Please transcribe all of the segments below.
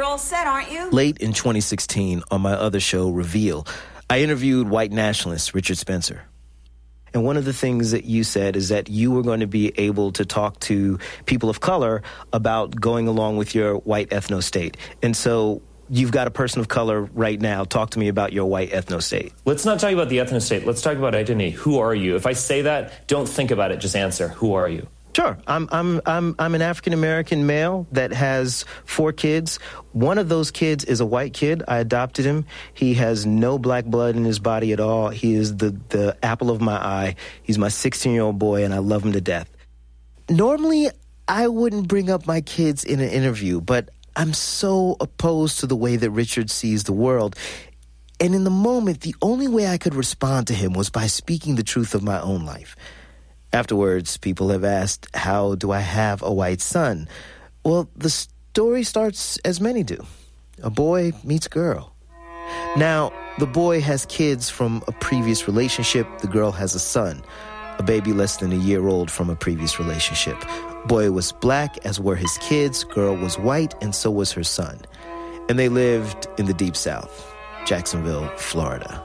all set, aren't you? Late in 2016, on my other show, Reveal, I interviewed white nationalist Richard Spencer. And one of the things that you said is that you were going to be able to talk to people of color about going along with your white ethno-state. And so you've got a person of color right now. Talk to me about your white ethno-state. Let's not talk about the ethno-state. Let's talk about identity. Who are you? If I say that, don't think about it. Just answer. Who are you? Sure. I'm an African-American male that has 4 kids. One of those kids is a white kid. I adopted him. He has no black blood in his body at all. He is the apple of my eye. He's my 16-year-old boy, and I love him to death. Normally, I wouldn't bring up my kids in an interview, but I'm so opposed to the way that Richard sees the world. And in the moment, the only way I could respond to him was by speaking the truth of my own life. Afterwards, people have asked, how do I have a white son? Well, the story starts as many do. A boy meets a girl. Now, the boy has kids from a previous relationship. The girl has a son, a baby less than a year old from a previous relationship. Boy was black, as were his kids. Girl was white, and so was her son. And they lived in the Deep South, Jacksonville, Florida.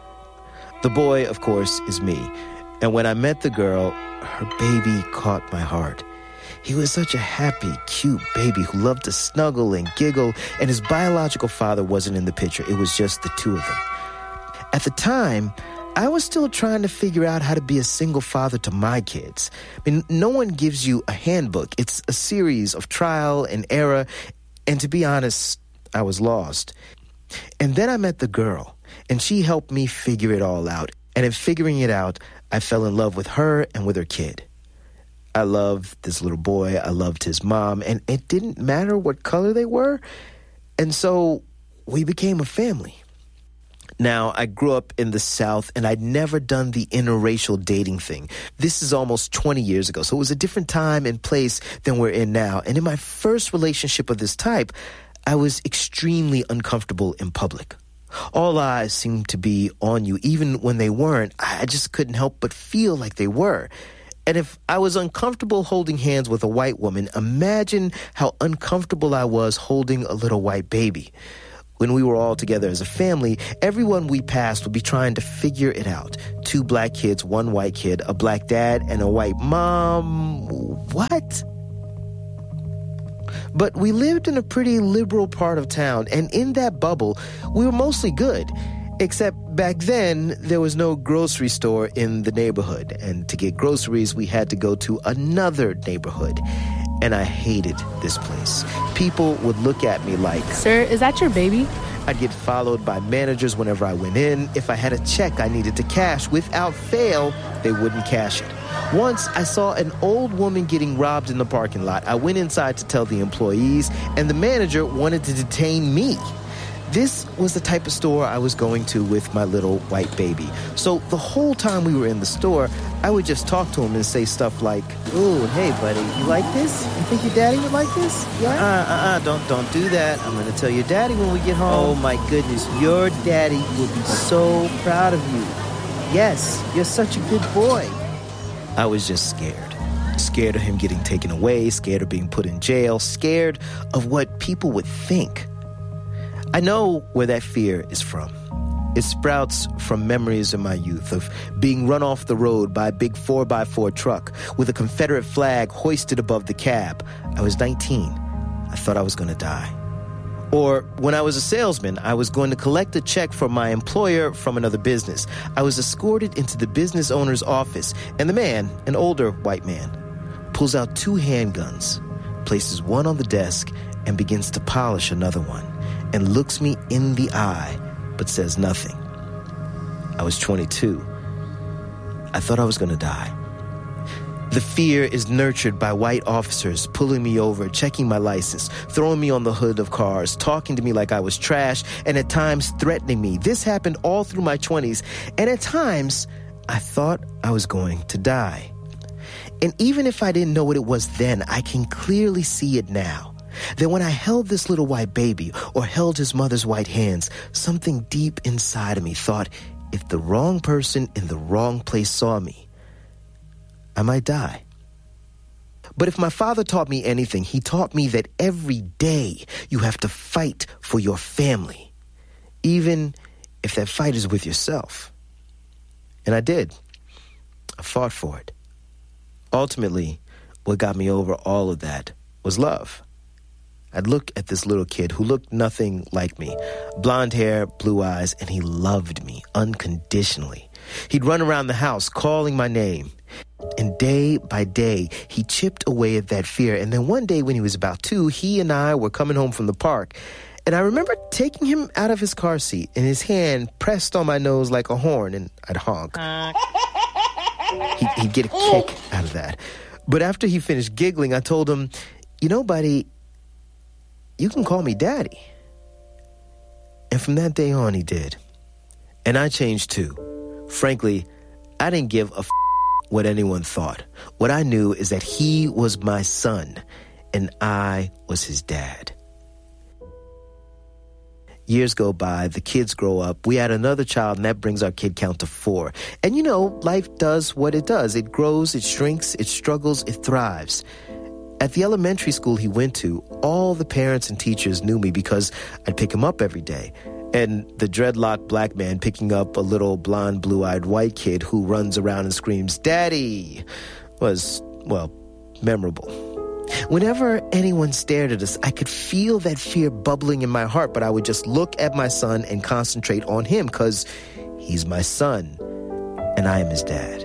The boy, of course, is me. And when I met the girl, her baby caught my heart. He was such a happy, cute baby who loved to snuggle and giggle, and his biological father wasn't in the picture. It was just the two of them. At the time, I was still trying to figure out how to be a single father to my kids. I mean, no one gives you a handbook. It's a series of trial and error, and to be honest, I was lost. And then I met the girl, and she helped me figure it all out. And in figuring it out, I fell in love with her and with her kid. I loved this little boy. I loved his mom. And it didn't matter what color they were. And so we became a family. Now, I grew up in the South, and I'd never done the interracial dating thing. This is almost 20 years ago, so it was a different time and place than we're in now. And in my first relationship of this type, I was extremely uncomfortable in public. All eyes seemed to be on you, even when they weren't. I just couldn't help but feel like they were. And if I was uncomfortable holding hands with a white woman, imagine how uncomfortable I was holding a little white baby. When we were all together as a family, everyone we passed would be trying to figure it out. 2 black kids, 1 white kid, a black dad, and a white mom. What? But we lived in a pretty liberal part of town, and in that bubble, we were mostly good. Except back then, there was no grocery store in the neighborhood, and to get groceries, we had to go to another neighborhood. And I hated this place. People would look at me like, "Sir, is that your baby?" I'd get followed by managers whenever I went in. If I had a check I needed to cash, without fail, they wouldn't cash it. Once, I saw an old woman getting robbed in the parking lot. I went inside to tell the employees, and the manager wanted to detain me. This was the type of store I was going to with my little white baby. So the whole time we were in the store, I would just talk to him and say stuff like, "Ooh, hey, buddy, you like this? You think your daddy would like this? Yeah? Don't do that. I'm going to tell your daddy when we get home. Oh, my goodness, your daddy will be so proud of you. Yes, you're such a good boy." I was just scared. Scared of him getting taken away, scared of being put in jail, scared of what people would think. I know where that fear is from. It sprouts from memories of my youth, of being run off the road by a big 4x4 truck with a Confederate flag hoisted above the cab. I was 19. I thought I was going to die. Or when I was a salesman, I was going to collect a check from my employer from another business. I was escorted into the business owner's office, and the man, an older white man, pulls out 2 handguns, places one on the desk, and begins to polish another one, and looks me in the eye, but says nothing. I was 22. I thought I was going to die. The fear is nurtured by white officers pulling me over, checking my license, throwing me on the hood of cars, talking to me like I was trash, and at times threatening me. This happened all through my 20s, and at times I thought I was going to die. And even if I didn't know what it was then, I can clearly see it now. That when I held this little white baby or held his mother's white hands, something deep inside of me thought, if the wrong person in the wrong place saw me, I might die. But if my father taught me anything, he taught me that every day you have to fight for your family, even if that fight is with yourself. And I did. I fought for it. Ultimately, what got me over all of that was love. I'd look at this little kid who looked nothing like me, blonde hair, blue eyes, and he loved me unconditionally. He'd run around the house calling my name. And day by day, he chipped away at that fear. And then one day when he was about 2, he and I were coming home from the park. And I remember taking him out of his car seat and his hand pressed on my nose like a horn, and I'd honk. He'd get a kick out of that. But after he finished giggling, I told him, "You know, buddy, you can call me Daddy." And from that day on, he did. And I changed too. Frankly, I didn't give a what anyone thought. What I knew is that he was my son, and I was his dad. Years go by, the kids grow up, we add another child, and that brings our kid count to 4. And you know, life does what it does. It grows, it shrinks, it struggles, it thrives. At the elementary school he went to, all the parents and teachers knew me because I'd pick him up every day. And the dreadlocked black man picking up a little blonde, blue-eyed white kid who runs around and screams, "Daddy," was, well, memorable. Whenever anyone stared at us, I could feel that fear bubbling in my heart, but I would just look at my son and concentrate on him because he's my son and I am his dad.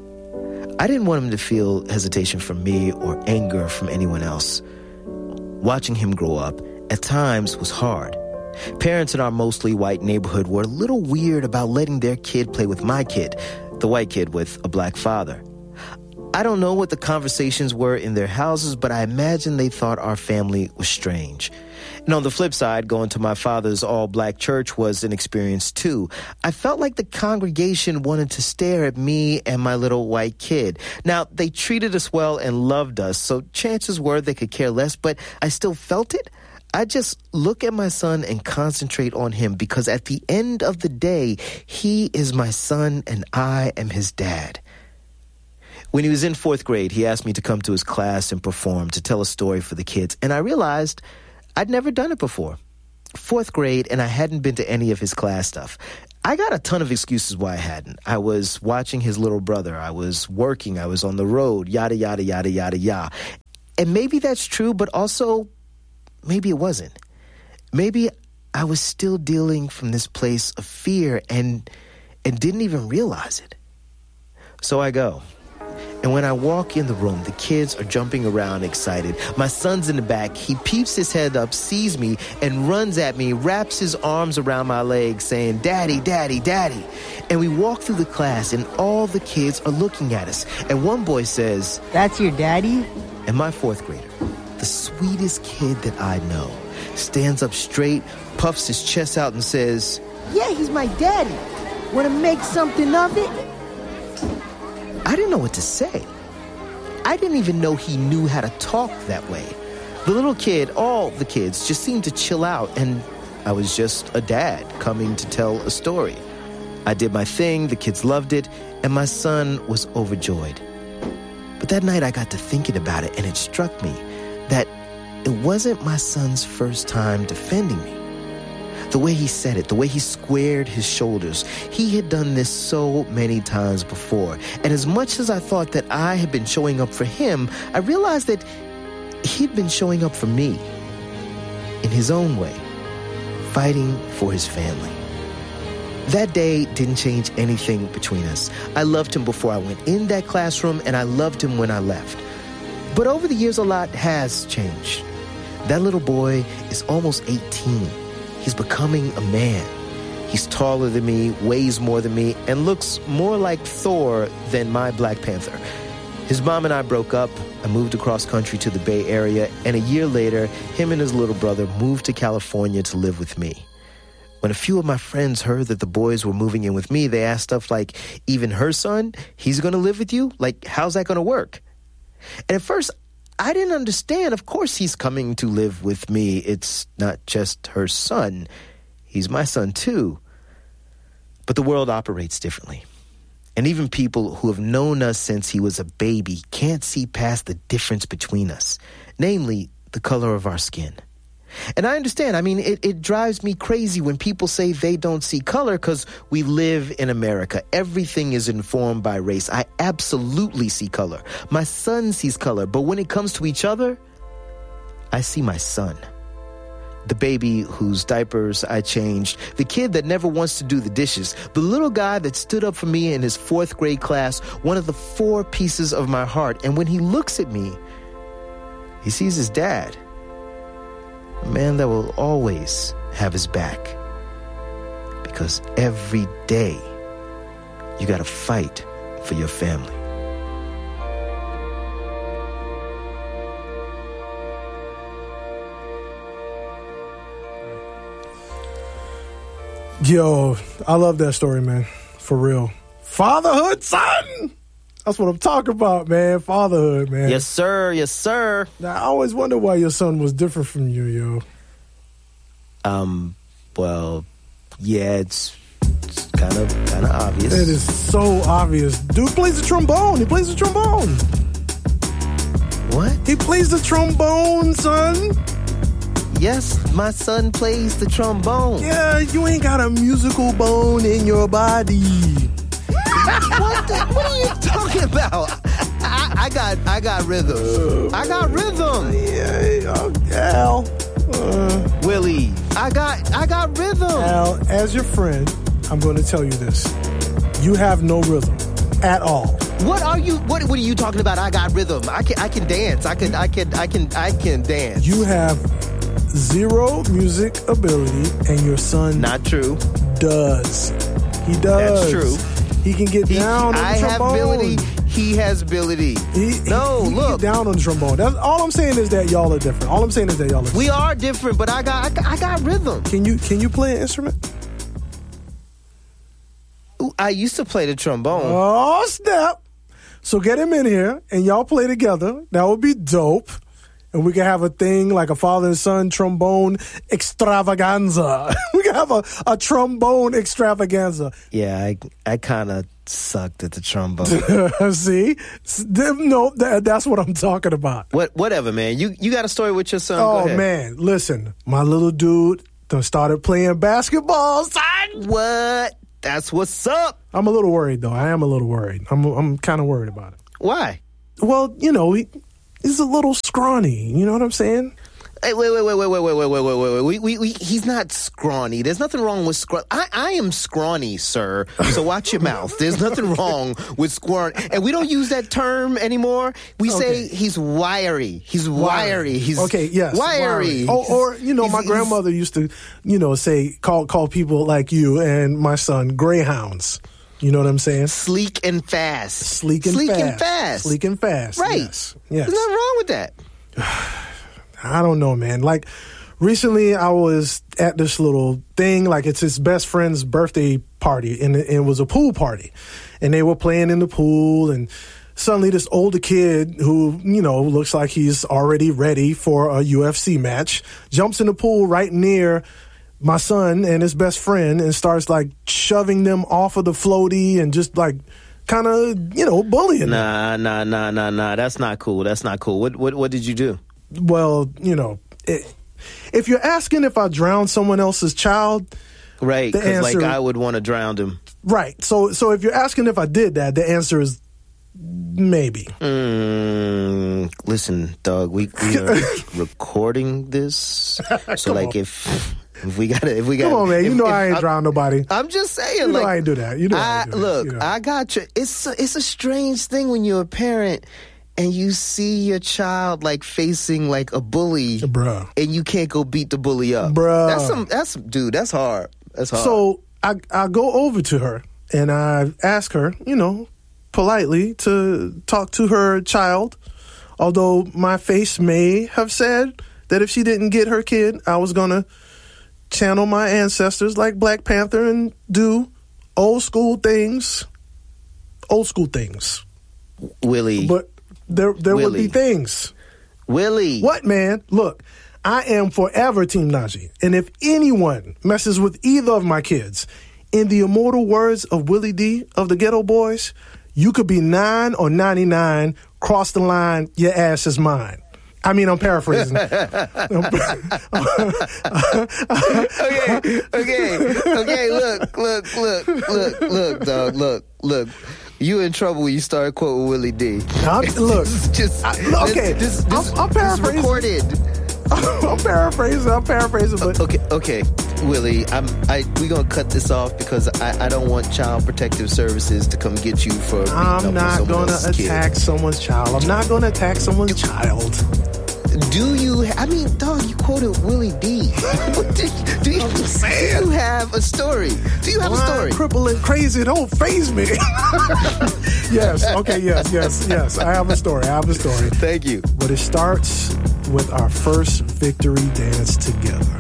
I didn't want him to feel hesitation from me or anger from anyone else. Watching him grow up at times was hard. Parents in our mostly white neighborhood were a little weird about letting their kid play with my kid, the white kid with a black father. I don't know what the conversations were in their houses, but I imagine they thought our family was strange. And on the flip side, going to my father's all-black church was an experience too. I felt like the congregation wanted to stare at me and my little white kid. Now, they treated us well and loved us, so chances were they could care less, but I still felt it. I just look at my son and concentrate on him because at the end of the day, he is my son and I am his dad. When he was in 4th grade, he asked me to come to his class and perform, to tell a story for the kids. And I realized I'd never done it before. 4th grade, and I hadn't been to any of his class stuff. I got a ton of excuses why I hadn't. I was watching his little brother. I was working. I was on the road, yada, yada, yada, yada, yada. And maybe that's true, but also maybe it wasn't. Maybe I was still dealing from this place of fear and didn't even realize it. So I go. And when I walk in the room, the kids are jumping around excited. My son's in the back. He peeps his head up, sees me, and runs at me, wraps his arms around my legs, saying, "Daddy, Daddy, Daddy." And we walk through the class, and all the kids are looking at us. And one boy says, "That's your daddy?" And my 4th grader, the sweetest kid that I know, stands up straight, puffs his chest out, and says, "Yeah, he's my daddy. Want to make something of it?" I didn't know what to say. I didn't even know he knew how to talk that way. The little kid, all the kids, just seemed to chill out, and I was just a dad coming to tell a story. I did my thing, the kids loved it, and my son was overjoyed. But that night I got to thinking about it, and it struck me that it wasn't my son's first time defending me. The way he said it, the way he squared his shoulders, he had done this so many times before. And as much as I thought that I had been showing up for him, I realized that he'd been showing up for me in his own way, fighting for his family. That day didn't change anything between us. I loved him before I went in that classroom, and I loved him when I left. But over the years, a lot has changed. That little boy is almost 18. He's becoming a man. He's taller than me, weighs more than me, and looks more like Thor than my Black Panther. His mom and I broke up. I moved across country to the Bay Area, and a year later, him and his little brother moved to California to live with me. When a few of my friends heard that the boys were moving in with me, they asked stuff like, "Even her son? He's going to live with you? Like, how's that going to work?" And at first, I didn't understand. Of course he's coming to live with me. It's not just her son. He's my son too. But the world operates differently. And even people who have known us since he was a baby can't see past the difference between us, namely the color of our skin. And I understand. I mean, it drives me crazy when people say they don't see color because we live in America. Everything is informed by race. I absolutely see color. My son sees color. But when it comes to each other, I see my son. The baby whose diapers I changed, the kid that never wants to do the dishes, the little guy that stood up for me in his 4th grade class, one of the 4 pieces of my heart. And when he looks at me, he sees his dad, a man that will always have his back. Because every day, you gotta fight for your family. Yo, I love that story, man. For real. Fatherhood, son! That's what I'm talking about, man. Fatherhood, man. Yes, sir. Yes, sir. Now, I always wonder why your son was different from you, yo. Well, yeah, it's kind of obvious. It is so obvious. Dude plays the trombone. He plays the trombone. What? He plays the trombone, son. Yes, my son plays the trombone. Yeah, you ain't got a musical bone in your body. What are you talking about? I got rhythm. I got rhythm. Yeah, Al. Willie, I got rhythm. Al, as your friend, I'm going to tell you this. You have no rhythm at all. What are you talking about? I got rhythm. I can dance. I can dance. You have zero music ability, and your son Not true. does. He does. That's true. He can get down on the I have trombone. ability. He has ability. He can get down on the trombone. That's all I'm saying is that y'all are different. All I'm saying is that y'all are different. We are different, but I got rhythm. Can you play an instrument? Ooh, I used to play the trombone. Oh, snap. So get him in here, and y'all play together. That would be dope. And we can have a thing like a father and son trombone extravaganza. We can have a trombone extravaganza. Yeah, I kind of sucked at the trombone. See? No, that's what I'm talking about. Whatever, man. You got a story with your son? Go Oh, ahead. man. Listen, my little dude done started playing basketball, son. What? That's what's up. I'm a little worried, though. I am a little worried. I'm kind of worried about it. Why? Well, you know, he's a little scrawny. You know what I'm saying? Hey, wait. He's not scrawny. There's nothing wrong with scrawny. I am scrawny, sir. So watch your mouth. There's nothing wrong with scrawny. And we don't use that term anymore. We say he's wiry. He's wiry. He's yes, wiry. Or you know, my grandmother used to, you know, say call people like you and my son greyhounds. You know what I'm saying? Sleek and fast. Sleek and fast. Right. Yes. There's nothing wrong with that. I don't know, man. Like, recently I was at this little thing, like it's his best friend's birthday party, and it was a pool party. And they were playing in the pool, and suddenly this older kid who, you know, looks like he's already ready for a UFC match, jumps in the pool right near my son and his best friend and starts, like, shoving them off of the floaty and just, like, kind of, you know, bullying them. Nah. That's not cool. What did you do? Well, you know, if you're asking if I drowned someone else's child, right? Because like I would want to drown him, right? So if you're asking if I did that, the answer is maybe. Listen, dog, we are recording this, so like if we got, come on, man, I ain't drown nobody. I'm just saying, you know I ain't do that. I got you. It's a strange thing when you're a parent and you see your child like facing like a bully, bruh, and you can't go beat the bully up, bruh. That's hard. That's hard. So I go over to her and I ask her, you know, politely to talk to her child, although my face may have said that if she didn't get her kid, I was gonna channel my ancestors like Black Panther and do old school things. Willie. But there would be things. Willie. What, man? Look, I am forever Team Najee. And if anyone messes with either of my kids, In the immortal words of Willie D of the Ghetto Boys, you could be 9 or 99, cross the line, your ass is mine. I mean, I'm paraphrasing. Okay. Look, dog. Look. You in trouble when you start quoting Willie D. I'm paraphrasing. This recorded. I'm paraphrasing, but okay, Willie. We gonna cut this off because I don't want Child Protective Services to come get you for. I'm not gonna attack someone's child. I'm not gonna attack someone's child. Do you? I mean, dog, you quoted Willie D. do you have a story? Do you have a story? Cripple and crazy, don't faze me. Yes. Okay. Yes. I have a story. Thank you. But it starts with our first victory dance together.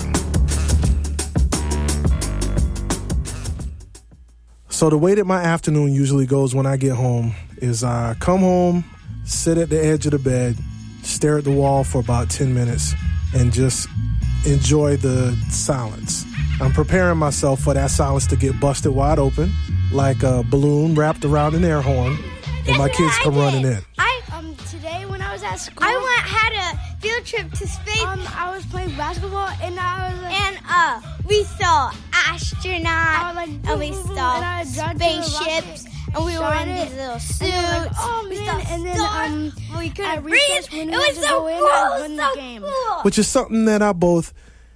So the way that my afternoon usually goes when I get home is I come home, sit at the edge of the bed, stare at the wall for about 10 minutes, and just enjoy the silence. I'm preparing myself for that silence to get busted wide open, like a balloon wrapped around an air horn, and my kids come running in. Today when I was at school, I had a field trip to space. I was playing basketball, and we saw astronauts, and we saw spaceships. And we were in these little suits. We couldn't breathe. It was so cool. Which is something that I both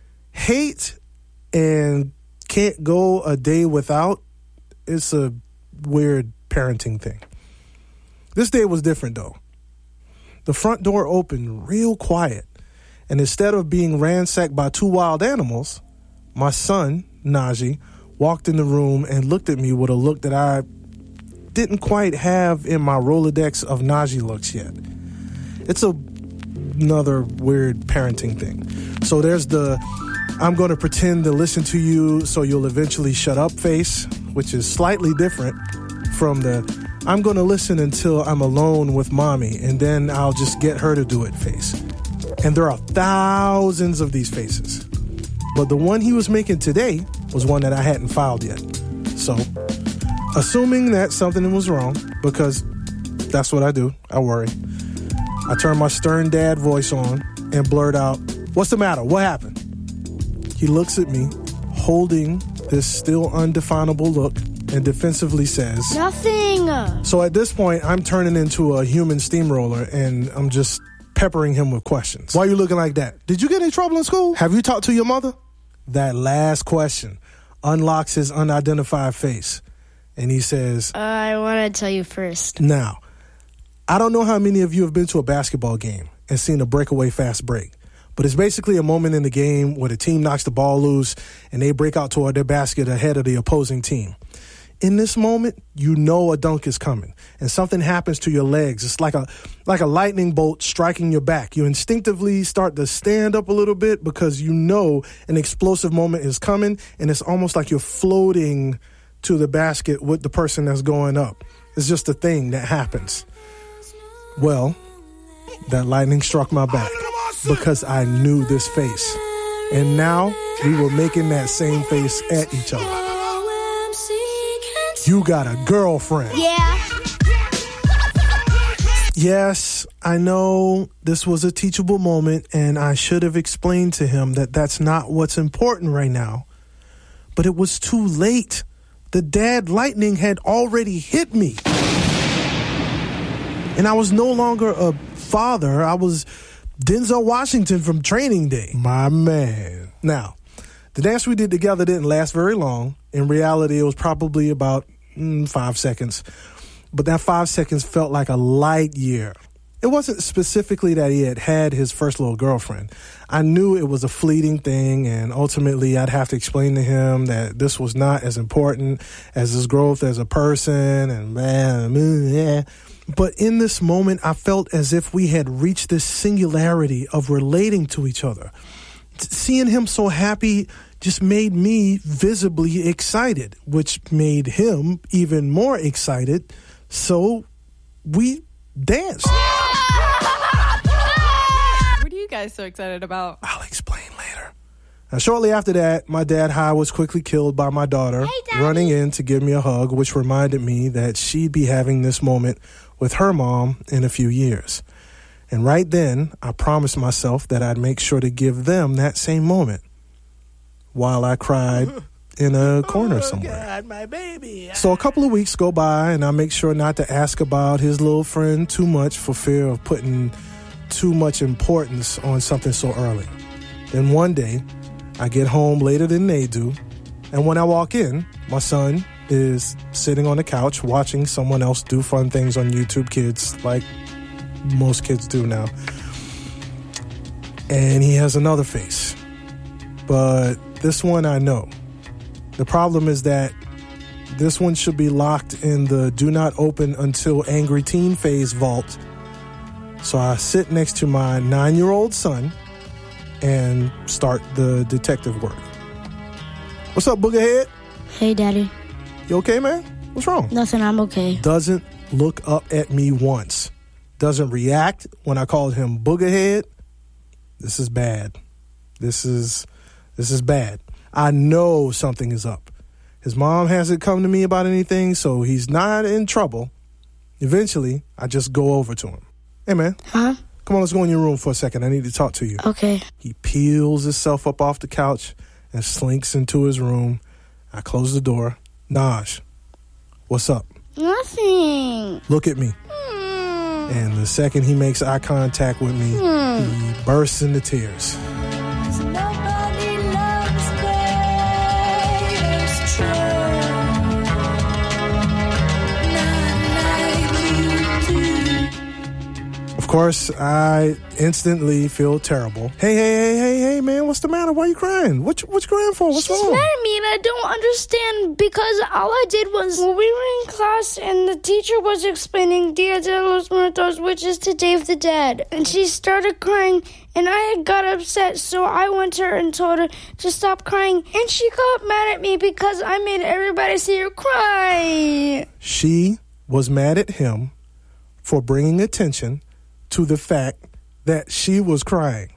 hate and can't go a day without. It's a weird parenting thing. This day was different, though. The front door opened real quiet. And instead of being ransacked by two wild animals, my son, Najee, walked in the room and looked at me with a look that I didn't quite have in my Rolodex of Najee looks yet. It's another weird parenting thing. So there's the I'm going to pretend to listen to you so you'll eventually shut up face, which is slightly different from the I'm going to listen until I'm alone with mommy and then I'll just get her to do it face. And there are thousands of these faces. But the one he was making today was one that I hadn't filed yet. So assuming that something was wrong, because that's what I do, I worry, I turn my stern dad voice on and blurt out, "What's the matter? What happened?" He looks at me, holding this still undefinable look, and defensively says, "Nothing." So at this point, I'm turning into a human steamroller, and I'm just peppering him with questions. Why are you looking like that? Did you get in trouble in school? Have you talked to your mother? That last question unlocks his unidentified face. And he says, I want to tell you first. Now, I don't know how many of you have been to a basketball game and seen a breakaway fast break, but it's basically a moment in the game where the team knocks the ball loose and they break out toward their basket ahead of the opposing team. In this moment, you know a dunk is coming and something happens to your legs. It's like a lightning bolt striking your back. You instinctively start to stand up a little bit because you know an explosive moment is coming, and it's almost like you're floating to the basket with the person that's going up. It's just a thing that happens. Well, that lightning struck my back because I knew this face. And now we were making that same face at each other. You got a girlfriend. Yeah. Yes, I know this was a teachable moment, and I should have explained to him that that's not what's important right now. But it was too late. The dad lightning had already hit me. And I was no longer a father. I was Denzel Washington from Training Day. My man. Now, the dance we did together didn't last very long. In reality, it was probably about 5 seconds. But that 5 seconds felt like a light year. It wasn't specifically that he had his first little girlfriend. I knew it was a fleeting thing, and ultimately I'd have to explain to him that this was not as important as his growth as a person, and But in this moment, I felt as if we had reached this singularity of relating to each other. Seeing him so happy just made me visibly excited, which made him even more excited. So we danced. What are you guys so excited about? I'll explain later. Now, shortly after that, my dad, High, was quickly killed by my daughter running in to give me a hug, which reminded me that she'd be having this moment with her mom in a few years. And right then, I promised myself that I'd make sure to give them that same moment while I cried in a corner somewhere. God, my baby. So a couple of weeks go by, and I make sure not to ask about his little friend too much for fear of putting too much importance on something so early. Then one day, I get home later than they do, and when I walk in, my son is sitting on the couch watching someone else do fun things on YouTube Kids, like most kids do now. And he has another face. But this one I know. The problem is that this one should be locked in the do not open until angry teen phase vault. So I sit next to my 9-year-old son and start the detective work. What's up, Boogerhead? Hey, Daddy. You okay, man? What's wrong? Nothing, I'm okay. Doesn't look up at me once. Doesn't react when I called him Boogerhead. This is bad. This is bad. I know something is up. His mom hasn't come to me about anything, so he's not in trouble. Eventually, I just go over to him. Hey, man. Huh? Come on, let's go in your room for a second. I need to talk to you. Okay. He peels himself up off the couch and slinks into his room. I close the door. Naj, what's up? Nothing. Look at me. And the second he makes eye contact with me, he bursts into tears. Nobody loves bears true. Not like you do. Of course, I instantly feel terrible. Hey, man, what's the matter? Why are you crying? What you crying for? What's She's wrong? mad at me and I don't understand because all I did was when we were in class and the teacher was explaining Dia de los Muertos, which is to Day of the Dead. And she started crying and I got upset, so I went to her and told her to stop crying. And she got mad at me because I made everybody see her cry. She was mad at him for bringing attention to the fact that she was crying.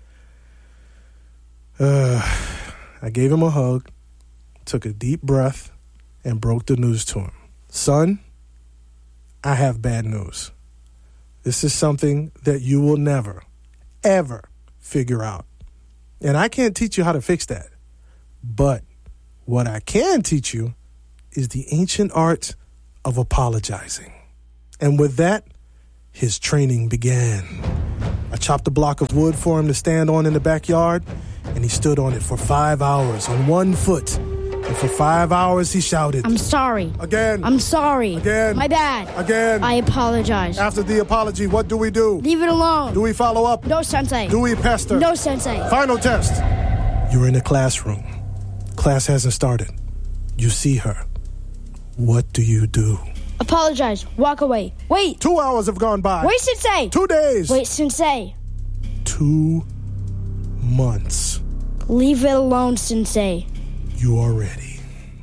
I gave him a hug, took a deep breath, and broke the news to him. Son, I have bad news. This is something that you will never, ever figure out. And I can't teach you how to fix that. But what I can teach you is the ancient art of apologizing. And with that, his training began. I chopped a block of wood for him to stand on in the backyard, and he stood on it for 5 hours on one foot. And for 5 hours, he shouted, I'm sorry. Again. I'm sorry. Again. My bad. Again. I apologize. After the apology, what do we do? Leave it alone. Do we follow up? No, Sensei. Do we pester? No, Sensei. Final test. You're in a classroom. Class hasn't started. You see her. What do you do? Apologize. Walk away. Wait. 2 hours have gone by. Wait, Sensei. 2 days. Wait, Sensei. 2 months. Leave it alone, Sensei. You are ready.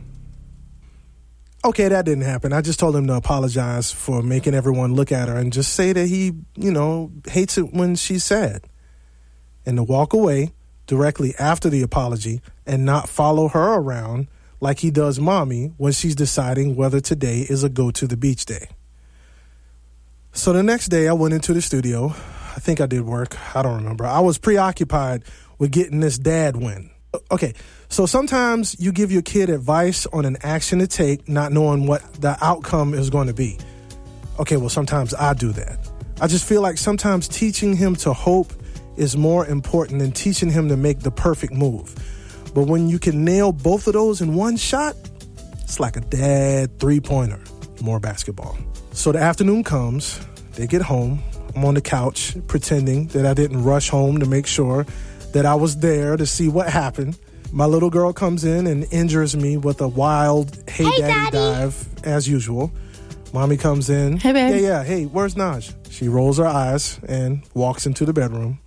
Okay, that didn't happen. I just told him to apologize for making everyone look at her and just say that he, hates it when she's sad. And to walk away directly after the apology and not follow her around like he does Mommy when she's deciding whether today is a go to the beach day. So the next day I went into the studio. I think I did work. I don't remember. I was preoccupied with getting this dad win. Okay, so sometimes you give your kid advice on an action to take, not knowing what the outcome is going to be. Okay, well, sometimes I do that. I just feel like sometimes teaching him to hope is more important than teaching him to make the perfect move. But when you can nail both of those in one shot, it's like a dad three-pointer. More basketball. So the afternoon comes, they get home. I'm on the couch pretending that I didn't rush home to make sure that I was there to see what happened. My little girl comes in and injures me with a wild hey daddy dive as usual. Mommy comes in. Hey, babe. Yeah. Hey, where's Naj? She rolls her eyes and walks into the bedroom.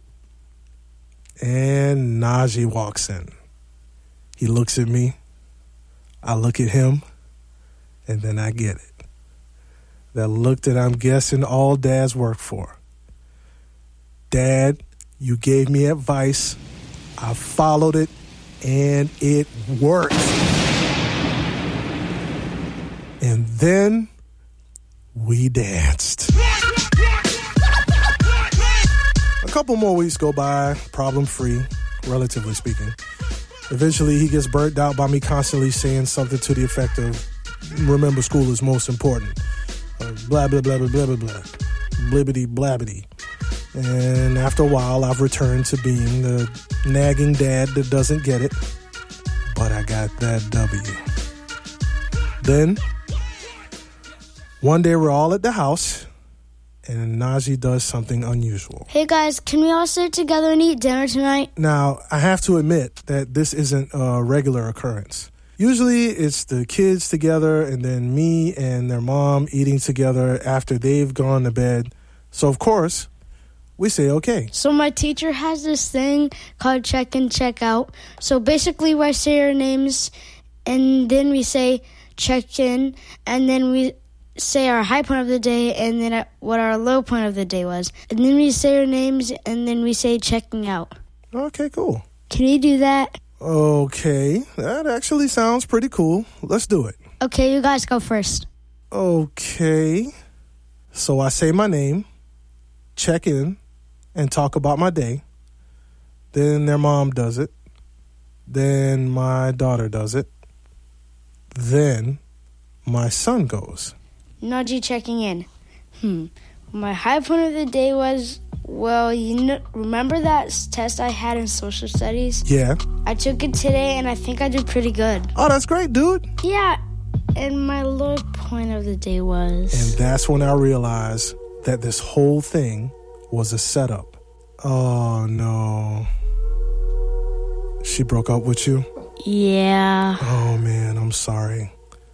And Najee walks in. He looks at me. I look at him. And then I get it. That look that I'm guessing all dads work for. Dad, you gave me advice. I followed it. and it worked. And then we danced. A couple more weeks go by, problem-free, relatively speaking. Eventually, he gets burnt out by me constantly saying something to the effect of, remember, school is most important. Blah, blah, blah, blah, blah, blah, blah. Blibbity, blabbity. And after a while, I've returned to being the nagging dad that doesn't get it. But I got that W. Then, one day we're all at the house, and Najee does something unusual. Hey guys, can we all sit together and eat dinner tonight? Now, I have to admit that this isn't a regular occurrence. Usually it's the kids together and then me and their mom eating together after they've gone to bed. So, of course, we say okay. So my teacher has this thing called check in, check out. So basically we say our names and then we say check in and then we say our high point of the day and then what our low point of the day was. And then we say our names and then we say checking out. Okay, cool. Can we do that? Okay, that actually sounds pretty cool. Let's do it. Okay, you guys go first. Okay. So I say my name, check in, and talk about my day. Then their mom does it. Then my daughter does it. Then my son goes. Najee checking in. My high point of the day was, well, remember that test I had in social studies? Yeah. I took it today and I think I did pretty good. Oh, that's great, dude. Yeah. And my low point of the day was... And that's when I realized that this whole thing was a setup. Oh, no. She broke up with you? Yeah. Oh, man, I'm sorry.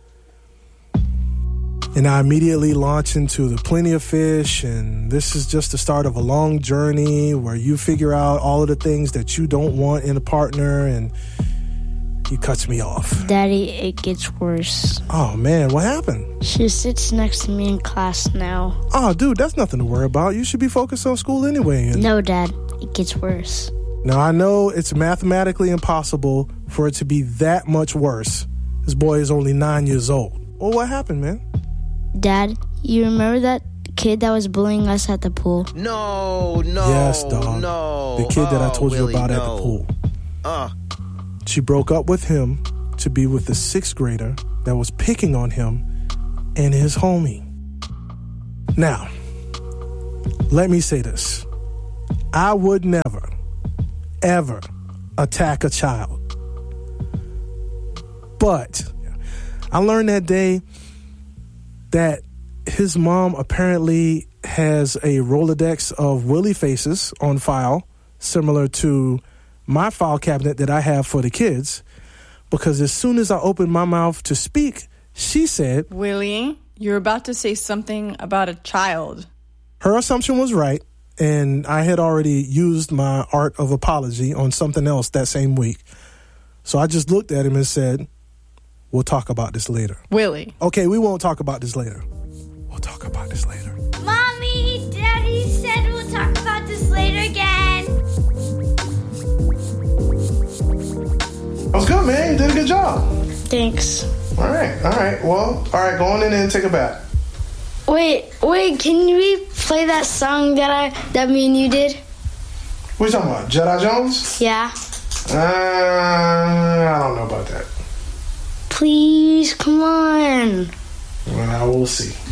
And I immediately launch into the Plenty of Fish, and this is just the start of a long journey where you figure out all of the things that you don't want in a partner, and he cuts me off. Daddy, it gets worse. Oh, man, what happened? She sits next to me in class now. Oh, dude, that's nothing to worry about. You should be focused on school anyway. No, Dad, it gets worse. Now, I know it's mathematically impossible for it to be that much worse. This boy is only 9 years old. Well, what happened, man? Dad, you remember that kid that was bullying us at the pool? No. Yes, dog. No. The kid that I told Willie, you about no. at the pool. She broke up with him to be with the sixth grader that was picking on him and his homie. Now, let me say this. I would never, ever attack a child. But I learned that day that his mom apparently has a Rolodex of Willie faces on file, similar to my file cabinet that I have for the kids, because as soon as I opened my mouth to speak, she said, Willie, you're about to say something about a child. Her assumption was right, and I had already used my art of apology on something else that same week. So I just looked at him and said, we'll talk about this later. Willie. Okay, we won't talk about this later. We'll talk about this later. Mommy, Daddy said we'll talk about this later again. That was good, man. You did a good job. Thanks. All right. Well, go on in and take a bath. Wait, can we play that song that me and you did? What are you talking about? Jedi Jones? Yeah. I don't know about that. Please, come on. Well, I will see.